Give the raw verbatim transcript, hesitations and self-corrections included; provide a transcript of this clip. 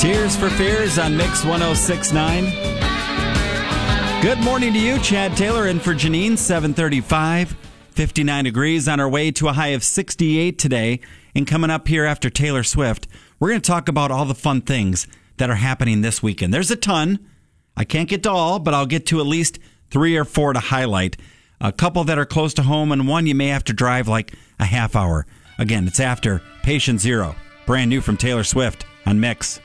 Tears for Fears on Mix one oh six point nine. Good morning to you, Chad Taylor in for Janine, seven thirty-five, fifty-nine degrees on our way to a high of sixty-eight today. And coming up here after Taylor Swift, we're going to talk about all the fun things that are happening this weekend. There's a ton. I can't get to all, but I'll get to at least three or four to highlight. A couple that are close to home, and one you may have to drive like a half hour. Again, it's after Patient Zero, brand new from Taylor Swift on Mix.